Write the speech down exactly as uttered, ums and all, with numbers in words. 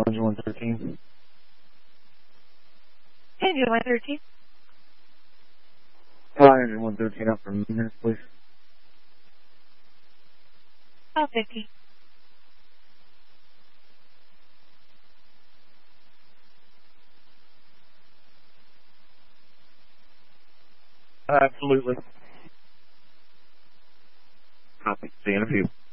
engine one thirteen. Engine one thirteen. Hi, engine one thirteen up from minutes, please. Oh, fifty. Absolutely. Copy. See you in a few.